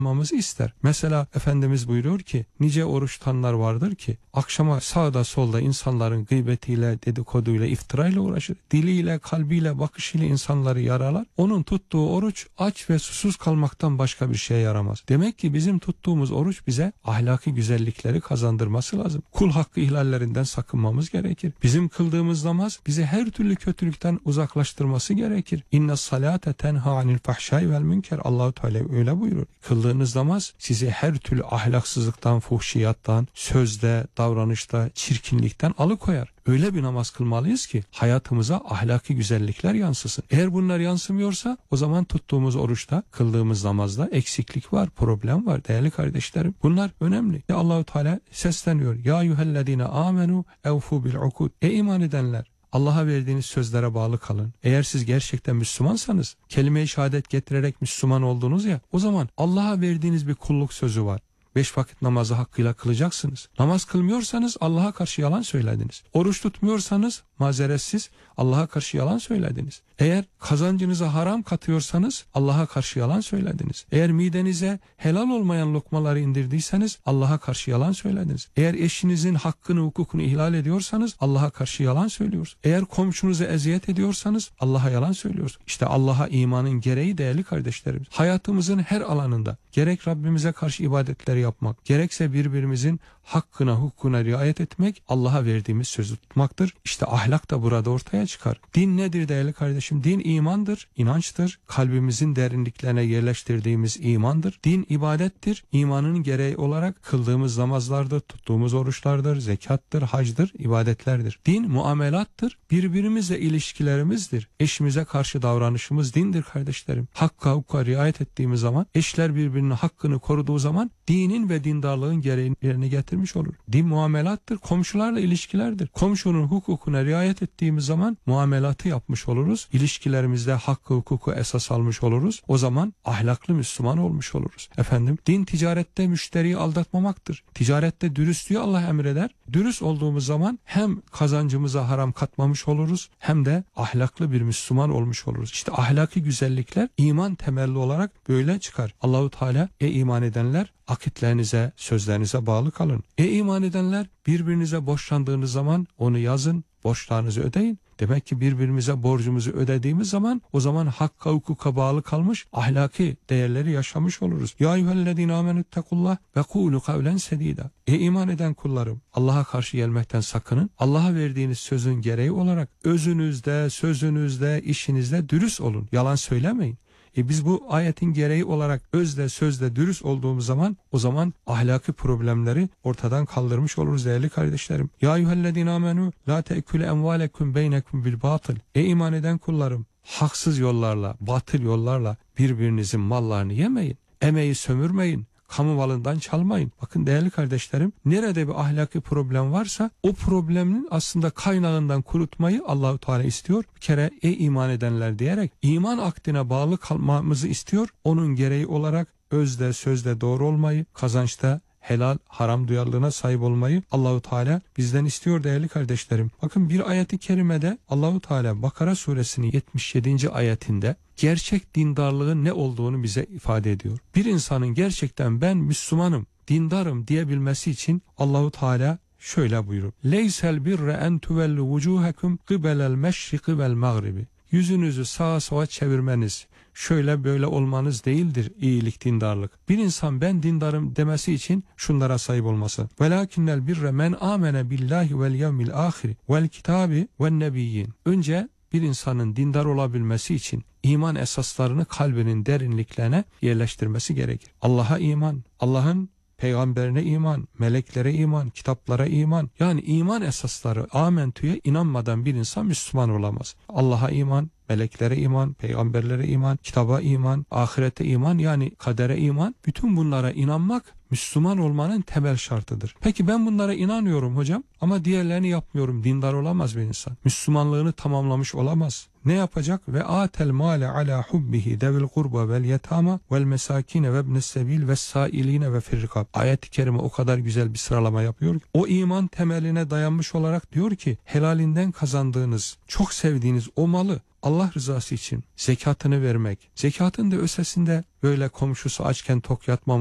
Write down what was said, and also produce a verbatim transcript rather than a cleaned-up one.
yapmamızı ister. Mesela Efendimiz buyuruyor ki nice oruç tutanlar vardır ki akşama sağda solda insanların gıybetiyle, dedikoduyla, iftirayla uğraşır. Diliyle, kalbiyle, bakışıyla insanları yaralar. Onun tuttuğu oruç aç ve susuz kalmaktan başka bir şeye yaramaz. Demek ki bizim tuttuğumuz oruç bize ahlaki güzellikleri kazandırması lazım. Kul hakkı ihlallerinden sakınmamız gerekir. Bizim kıldığımız namaz bizi her türlü kötülükten uzaklaştırması gerekir. İnne salate tenha anil fahşai vel münker. Allahu Teala öyle buyurur. Kıldığınız namaz sizi her türlü ahlaksızlıktan, fuhşiyattan, sözde, davranışta, çirkinlikten alıkoyar. Öyle bir namaz kılmalıyız ki hayatımıza ahlaki güzellikler yansısın. Eğer bunlar yansımıyorsa o zaman tuttuğumuz oruçta, kıldığımız namazda eksiklik var, problem var değerli kardeşlerim. Bunlar önemli. Ya Allahu Teala sesleniyor. Ya eyyühellezine amenu evfu bil ukud. Ey iman edenler, Allah'a verdiğiniz sözlere bağlı kalın. Eğer siz gerçekten Müslümansanız, kelime-i şehadet getirerek Müslüman oldunuz ya, o zaman Allah'a verdiğiniz bir kulluk sözü var. Beş vakit namazı hakkıyla kılacaksınız. Namaz kılmıyorsanız Allah'a karşı yalan söylediniz. Oruç tutmuyorsanız mazeretsiz Allah'a karşı yalan söylediniz. Eğer kazancınıza haram katıyorsanız Allah'a karşı yalan söylediniz. Eğer midenize helal olmayan lokmaları indirdiyseniz Allah'a karşı yalan söylediniz. Eğer eşinizin hakkını, hukukunu ihlal ediyorsanız Allah'a karşı yalan söylüyorsunuz. Eğer komşunuza eziyet ediyorsanız Allah'a yalan söylüyorsunuz. İşte Allah'a imanın gereği değerli kardeşlerimiz. Hayatımızın her alanında gerek Rabbimize karşı ibadetleri yapmak, gerekse birbirimizin hakkına, hukukuna riayet etmek, Allah'a verdiğimiz sözü tutmaktır. İşte ahlak da burada ortaya çıkar. Din nedir değerli kardeşim? Din imandır, inançtır. Kalbimizin derinliklerine yerleştirdiğimiz imandır. Din ibadettir. İmanın gereği olarak kıldığımız namazlardır, tuttuğumuz oruçlardır, zekattır, hacdır, ibadetlerdir. Din muamelattır. Birbirimizle ilişkilerimizdir. Eşimize karşı davranışımız dindir kardeşlerim. Hakka, hukuka riayet ettiğimiz zaman, eşler birbirinin hakkını koruduğu zaman dinin ve dindarlığın gereğini yerine getirmiş olur. Din muamelattır, komşularla ilişkilerdir. Komşunun hukukuna riayet ettiğimiz zaman muamelatı yapmış oluruz. İlişkilerimizde hakkı, hukuku esas almış oluruz. O zaman ahlaklı Müslüman olmuş oluruz. Efendim, din ticarette müşteriyi aldatmamaktır. Ticarette dürüstlüğü Allah emreder. Dürüst olduğumuz zaman hem kazancımıza haram katmamış oluruz hem de ahlaklı bir Müslüman olmuş oluruz. İşte ahlaki güzellikler iman temelli olarak böyle çıkar. Allahu Teala ey iman edenler akitlerinize, sözlerinize bağlı kalın. Ey iman edenler birbirinize borçlandığınız zaman onu yazın, borçlarınızı ödeyin. Demek ki birbirimize borcumuzu ödediğimiz zaman o zaman hakka, hukuka bağlı kalmış ahlaki değerleri yaşamış oluruz. Ya eyyühellezine amenüttekullah ve kulu kavlen sedida. Ey iman eden kullarım, Allah'a karşı gelmekten sakının. Allah'a verdiğiniz sözün gereği olarak özünüzde, sözünüzde, işinizde dürüst olun. Yalan söylemeyin. E biz bu ayetin gereği olarak özle sözle dürüst olduğumuz zaman o zaman ahlaki problemleri ortadan kaldırmış oluruz değerli kardeşlerim. Ya eyyühellezine amenu la te'külü emvalekum beynekum bil batıl. Ey iman eden kullarım, haksız yollarla, batıl yollarla birbirinizin mallarını yemeyin. Emeği sömürmeyin. Kamu malından çalmayın. Bakın değerli kardeşlerim, nerede bir ahlaki problem varsa o problemin aslında kaynağından kurutmayı Allahu Teala istiyor. Bir kere ey iman edenler diyerek iman akdine bağlı kalmamızı istiyor. Onun gereği olarak özde sözde doğru olmayı, kazançta helal haram duyarlılığına sahip olmayı Allahu Teala bizden istiyor değerli kardeşlerim. Bakın bir ayeti kerimede Allahu Teala Bakara suresinin yetmiş yedinci ayetinde gerçek dindarlığın ne olduğunu bize ifade ediyor. Bir insanın gerçekten ben Müslümanım, dindarım diyebilmesi için Allahu Teala şöyle buyurur. Leysel birre en tuvellu vucuhakum kıbelel meşriki vel mağribi. Yüzünüzü sağa sola çevirmeniz, şöyle böyle olmanız değildir iyilik, dindarlık. Bir insan ben dindarım demesi için şunlara sahip olması. Velakinnel birre men amene billahi vel yevmil ahir vel kitabi vel nebiyyin. Önce bir insanın dindar olabilmesi için iman esaslarını kalbinin derinliklerine yerleştirmesi gerekir. Allah'a iman, Allah'ın peygamberine iman, meleklere iman, kitaplara iman. Yani iman esasları amentüye inanmadan bir insan Müslüman olamaz. Allah'a iman, meleklere iman, peygamberlere iman, kitaba iman, ahirete iman, yani kadere iman. Bütün bunlara inanmak Müslüman olmanın temel şartıdır. Peki ben bunlara inanıyorum hocam ama diğerlerini yapmıyorum. Dindar olamaz bir insan. Müslümanlığını tamamlamış olamaz. Ne yapacak? Ve atel male ala hubbihi devil kurba vel yetama vel mesakine ve ibnes sebil ve sailine ve firrikab. Ayet-i kerime o kadar güzel bir sıralama yapıyor ki o iman temeline dayanmış olarak diyor ki helalinden kazandığınız, çok sevdiğiniz o malı Allah rızası için zekatını vermek, zekatın da ötesinde böyle komşusu açken tok yatmamak,